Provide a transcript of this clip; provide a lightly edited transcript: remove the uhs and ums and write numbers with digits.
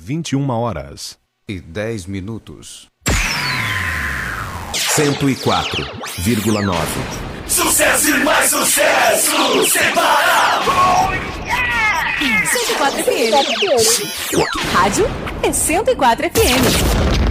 21h10. 104,9. Sucesso e mais sucesso, sem parar. 104 FM. Rádio é 104 FM.